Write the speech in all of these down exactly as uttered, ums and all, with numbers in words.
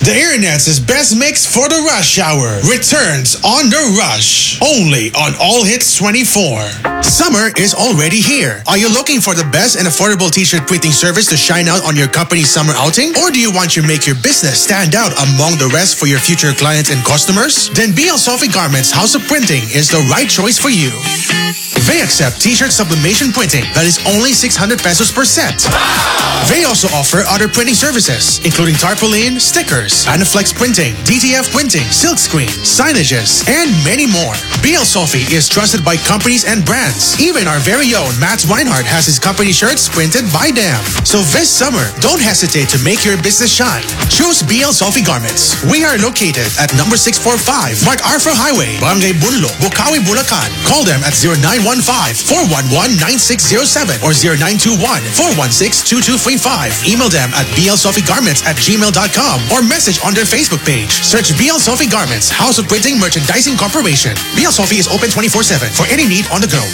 The Internet's best mix for the rush hour returns on The Rush, only on All Hits twenty-four. Summer is already here. Are you looking for the best and affordable t-shirt printing service to shine out on your company's summer outing? Or do you want to make your business stand out among the rest for your future clients and customers? Then B L Sophie Garments House of Printing is the right choice for you. They accept t-shirt sublimation printing that is only six hundred pesos per set. They also offer other printing services, including tarpaulin, stickers, Anaflex printing, D T F printing, silkscreen, signages, and many more. B L Sophie is trusted by companies and brands. Even our very own Matt Reinhardt has his company shirts printed by them. So this summer, don't hesitate to make your business shine. Choose B L Sophie Garments. We are located at number six forty-five Mark Arthur Highway, Barangay Bunlo, Bukawi, Bulacan. Call them at zero nine one five, four one one, nine six zero seven or zero nine two one, four one six, two two three five. Email them at b l sophie garments at gmail dot com or message on their Facebook page. Search B L Sophie Garments, House of Printing Merchandising Corporation. B L Sophie is open twenty-four seven for any need on the go.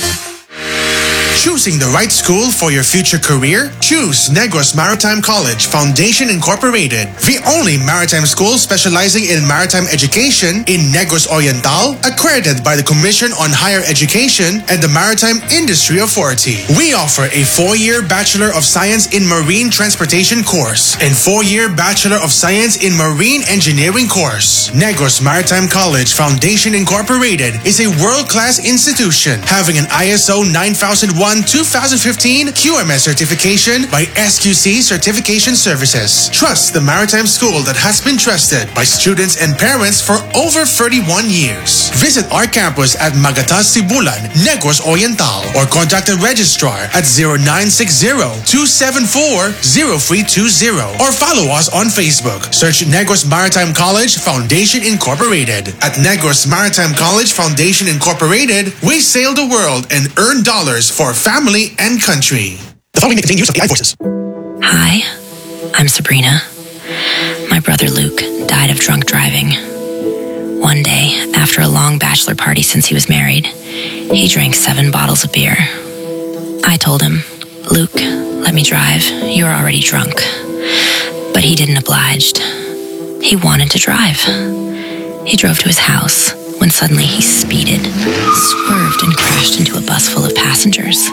Choosing the right school for your future career? Choose Negros Maritime College Foundation Incorporated, the only maritime school specializing in maritime education in Negros Oriental, accredited by the Commission on Higher Education and the Maritime Industry Authority. We offer a four-year Bachelor of Science in Marine Transportation course and four-year Bachelor of Science in Marine Engineering course. Negros Maritime College Foundation Incorporated is a world-class institution having an I S O nine thousand one two thousand fifteen Q M S certification by S Q C Certification Services. Trust the maritime school that has been trusted by students and parents for over thirty-one years. Visit our campus at Magatas Sibulan, Negros Oriental, or contact the registrar at zero nine six zero, two seven four, zero three two zero or follow us on Facebook. Search Negros Maritime College Foundation Incorporated. At Negros Maritime College Foundation Incorporated, we sail the world and earn dollars for family and country. The following may contain use of A I voices. Hi, I'm Sabrina. My brother Luke died of drunk driving. One day, after a long bachelor party since he was married, he drank seven bottles of beer. I told him, Luke, let me drive. You're already drunk. But he didn't oblige. He wanted to drive. He drove to his house when suddenly he speeded, swerved, and crashed into a bus full of passengers.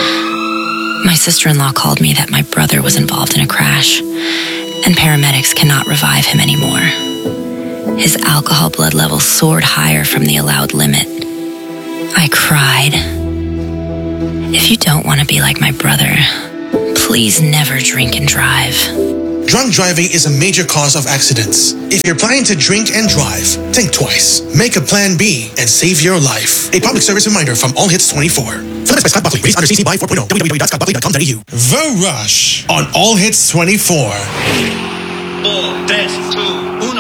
My sister-in-law called me that my brother was involved in a crash, and paramedics cannot revive him anymore. His alcohol blood levels soared higher from the allowed limit. I cried. If you don't want to be like my brother, please never drink and drive. Drunk driving is a major cause of accidents. If you're planning to drink and drive, think twice. Make a plan B and save your life. A public service reminder from All Hits twenty-four. Filmed by Scott Buckley. Released under C C B Y four point oh. w w w dot scott buckley dot com dot a u. The Rush on All Hits twenty-four. Four, tres, two, uno.